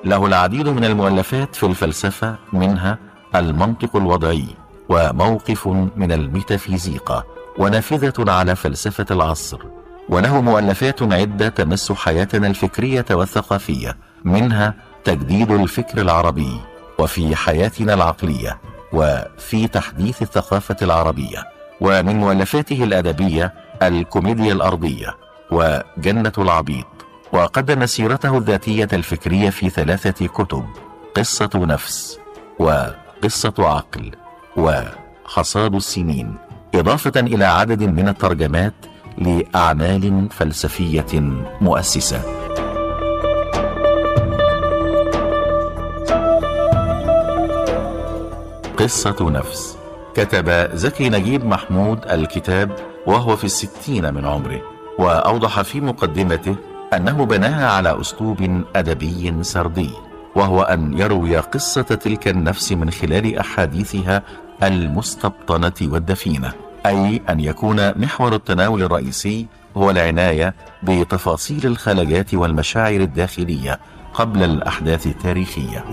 له العديد من المؤلفات في الفلسفة، منها المنطق الوضعي، وموقف من الميتافيزيقا، ونافذة على فلسفة العصر. وله مؤلفات عدة تمس حياتنا الفكرية والثقافية، منها تجديد الفكر العربي، وفي حياتنا العقلية، وفي تحديث الثقافة العربية. ومن مؤلفاته الأدبية الكوميديا الأرضية وجنة العبيط. وقدم سيرته الذاتية الفكرية في 3 كتب: قصة نفس، وقصة عقل، وحصاد السنين، إضافة إلى عدد من الترجمات لأعمال فلسفية مؤسسة. قصة نفس. كتب زكي نجيب محمود الكتاب وهو في 60 من عمره، وأوضح في مقدمته أنه بناها على أسلوب أدبي سردي، وهو أن يروي قصة تلك النفس من خلال أحاديثها المستبطنة والدفينة، أي أن يكون محور التناول الرئيسي هو العناية بتفاصيل الخلاجات والمشاعر الداخلية قبل الأحداث التاريخية.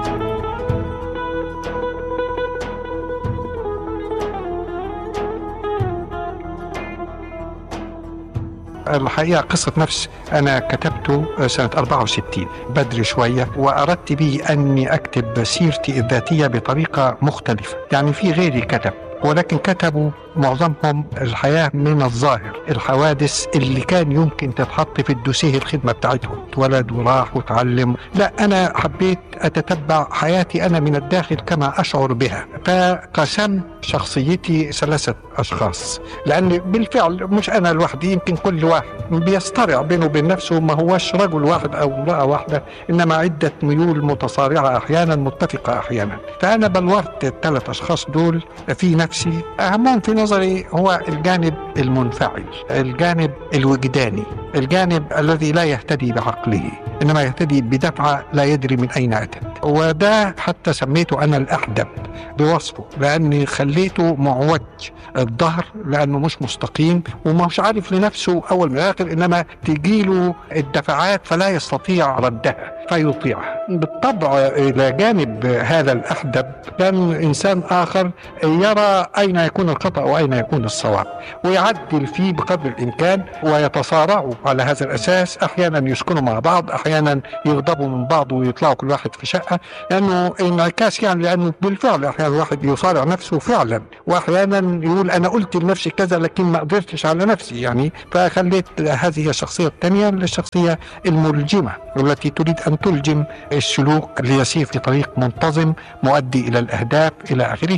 الحقيقة قصة نفس أنا كتبته سنة 64 بدري شوية، وأردت به أني أكتب سيرتي الذاتية بطريقة مختلفة. يعني في غيري كتب، ولكن كتبوا معظمهم الحياة من الظاهر، الحوادث اللي كان يمكن تتحط في الدوسيه الخدمة بتاعتهم، اتولد وراح وتعلم. لا، أنا حبيت أتتبع حياتي أنا من الداخل كما أشعر بها، فقسمت شخصيتي 3 أشخاص، لأن بالفعل مش أنا لوحدي، يمكن كل واحد بيصطرع بينه وبين نفسه، ما هوش رجل واحد أو امرأة واحدة، إنما عدة ميول متصارعة أحيانا، متفقة أحيانا. فأنا بلورت ال3 أشخاص دول في نفسي. أهمهم في نظري هو الجانب المنفعل، الجانب الوجداني، الجانب الذي لا يهتدي بعقله إنما يهتدي بدفعة لا يدري من أين أتت. وده حتى سميته أنا الأحدب بوصفه، لأني خليته معوج الظهر، لأنه مش مستقيم ومش عارف لنفسه أول من آخر، إنما تجيله الدفعات فلا يستطيع ردها فيطيعها. بالطبع إلى جانب هذا الأحدب كان إنسان آخر يرى أين يكون الخطأ وأين يكون الصواب، ويعدل فيه بقدر الإمكان، ويتصارعوا على هذا الأساس. أحيانا يسكنوا مع بعض، أحيانا يغضبوا من بعض ويطلعوا كل واحد في شقة، لأنه انعكاس، يعني لأنه بالفعل أحيانا الواحد يصارع نفسه فعلا، وأحيانا يقول أنا قلت لنفسي كذا لكن ما قدرتش على نفسي يعني. فخليت هذه الشخصية الثانية للشخصية الملجمة التي تريد أن تلجم السلوك ليسير في طريق منتظم مؤدي إلى الأهداف إلى آخره.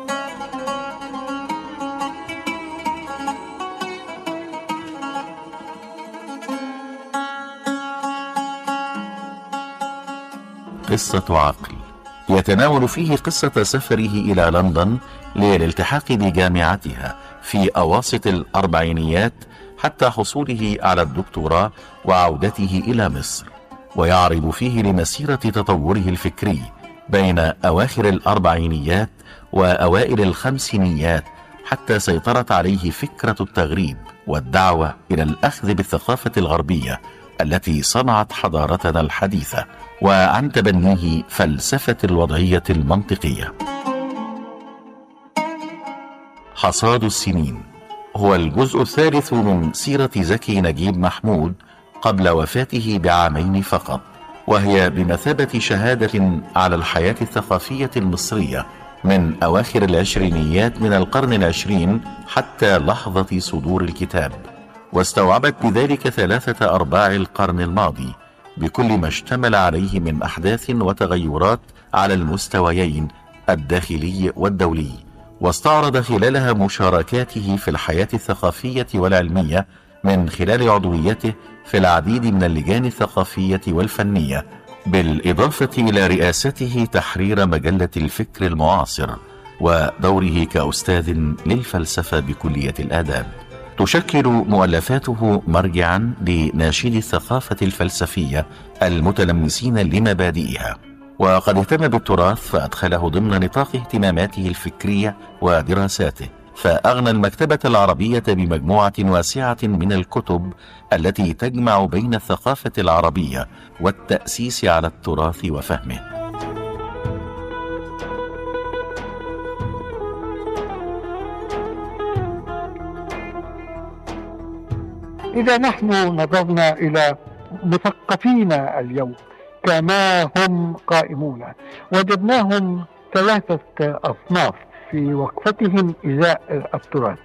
قصة عقل. يتناول فيه قصة سفره إلى لندن للالتحاق بجامعتها في أواسط الأربعينيات حتى حصوله على الدكتوراه وعودته إلى مصر، ويعرض فيه لمسيرة تطوره الفكري بين أواخر الأربعينيات وأوائل الخمسينيات، حتى سيطرت عليه فكرة التغريب والدعوة إلى الأخذ بالثقافة الغربية التي صنعت حضارتنا الحديثة، وعن تبنيه فلسفة الوضعية المنطقية. حصاد السنين هو الجزء الثالث من سيرة زكي نجيب محمود قبل وفاته ب2 فقط، وهي بمثابة شهادة على الحياة الثقافية المصرية من أواخر العشرينيات من القرن العشرين حتى لحظة صدور الكتاب، واستوعبت بذلك 3/4 القرن الماضي بكل ما اشتمل عليه من أحداث وتغيرات على المستويين الداخلي والدولي، واستعرض خلالها مشاركاته في الحياة الثقافية والعلمية من خلال عضويته في العديد من اللجان الثقافية والفنية، بالإضافة إلى رئاسته تحرير مجلة الفكر المعاصر ودوره كأستاذ للفلسفة بكلية الآداب. تشكل مؤلفاته مرجعا لناشدي الثقافة الفلسفية المتلمسين لمبادئها، وقد اهتم بالتراث فأدخله ضمن نطاق اهتماماته الفكرية ودراساته، فأغنى المكتبة العربية بمجموعة واسعة من الكتب التي تجمع بين الثقافة العربية والتأسيس على التراث وفهمه. إذا نحن نظرنا إلى مثقفينا اليوم كما هم قائمون، وجدناهم ثلاثة أصناف في وقفتهم إزاء التراث.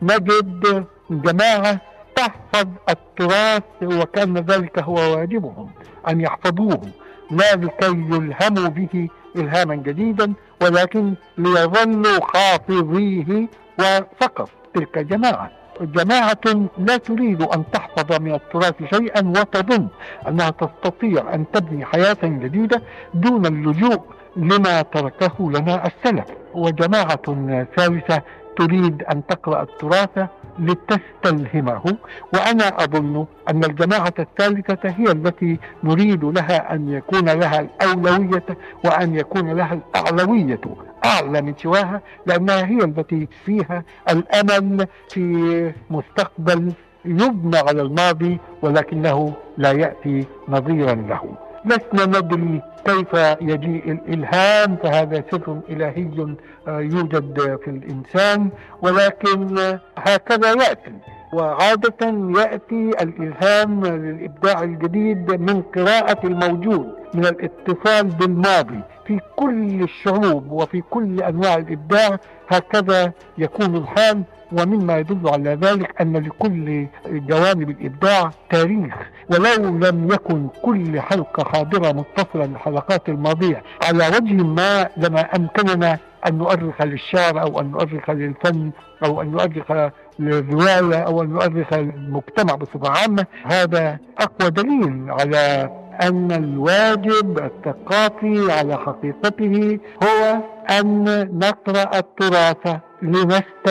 نجد جماعة تحفظ التراث وكان ذلك هو واجبهم أن يحفظوه، لا لكي يلهموا به إلهاما جديدا ولكن ليظلوا حافظيه وفقط. تلك جماعة لا تريد أن تحفظ من التراث شيئا وتظن أنها تستطيع أن تبني حياة جديدة دون اللجوء لما تركه لنا السلف. وجماعة ثالثة تريد أن تقرأ التراث لتستلهمه، وأنا أظن أن الجماعة الثالثة هي التي نريد لها أن يكون لها الأولوية وأن يكون لها الأعلوية أعلى من سواها، لأنها هي التي فيها الأمل في مستقبل يبنى على الماضي ولكنه لا يأتي نظيرا له. لسنا ندري كيف يجيء الإلهام، فهذا سر إلهي يوجد في الإنسان، ولكن هكذا يأتي. وعادة يأتي الإلهام للإبداع الجديد من قراءة الموجود، من الاتصال بالماضي في كل الشعوب وفي كل أنواع الإبداع. هكذا يكون الحال، ومما يدل على ذلك أن لكل جوانب الإبداع تاريخ، ولو لم يكن كل حلقة حاضرة متصلة للحلقات الماضية على وجه ما لما أمكننا أن نؤرخ للشعر أو أن نؤرخ للفن أو أن نؤرخ للرواية أو أن نؤرخ للمجتمع بصفة عامة. هذا أقوى دليل على أن الواجب الثقافي على حقيقته هو أن نقرأ التراث لنستفيد